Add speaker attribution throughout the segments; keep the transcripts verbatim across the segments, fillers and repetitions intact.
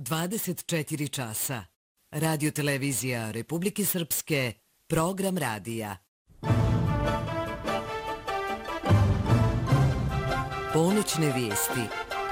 Speaker 1: dvadeset četiri časa. Radio-televizija Republike Srpske, program radija. Ponoćne vijesti.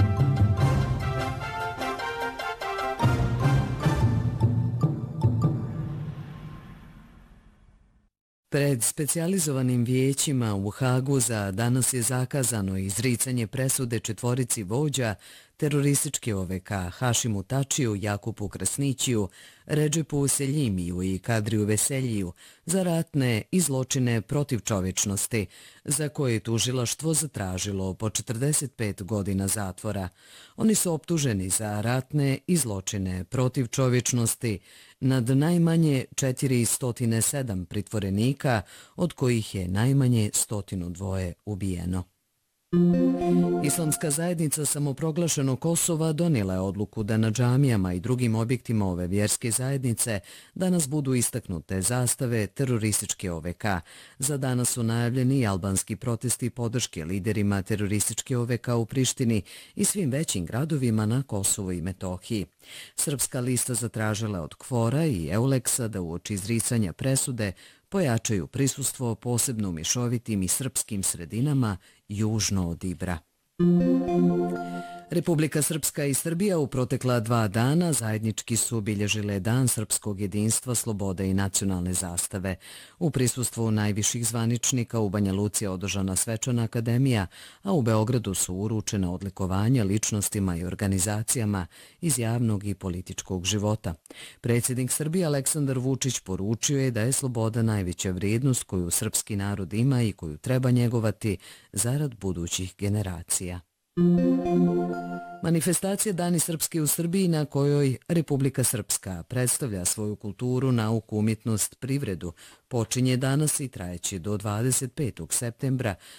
Speaker 1: Pred specijalizovanim vijećima u Hagu za danas je zakazano izricanje presude četvorici vođa terorističke O V K Hašimu Tačiju, Jakupu Krasnićiju, Redžepu Seljimiju i Kadriju Veseljiju za ratne i zločine protiv čovječnosti, za koje je tužilaštvo zatražilo po četrdeset pet godina zatvora. Oni su optuženi za ratne i zločine protiv čovječnosti nad najmanje četiristo sedam pritvorenika, od kojih je najmanje sto dva ubijeno. Islamska zajednica samoproglašenog Kosova donijela je odluku da na džamijama i drugim objektima ove vjerske zajednice danas budu istaknute zastave terorističke O V K. Za danas su najavljeni i albanski protesti podrške liderima terorističke O V K u Prištini i svim većim gradovima na Kosovu i Metohiji. Srpska lista zatražila je od Kvora i Euleksa da uoči izricanja presude pojačaju prisustvo posebno u mješovitim i srpskim sredinama južno od Ibra. Republika Srpska i Srbija u protekla dva dana zajednički su obilježile Dan srpskog jedinstva, slobode i nacionalne zastave. U prisustvu najviših zvaničnika u Banja Luci je održana svečana akademija, a u Beogradu su uručena odlikovanja ličnostima i organizacijama iz javnog i političkog života. Predsjednik Srbije Aleksandar Vučić poručio je da je sloboda najveća vrijednost koju srpski narod ima i koju treba njegovati zarad budućih generacija. Manifestacija Dani Srpske u Srbiji, na kojoj Republika Srpska predstavlja svoju kulturu, nauku, umjetnost, privredu, počinje danas i trajeće do dvadeset petog septembra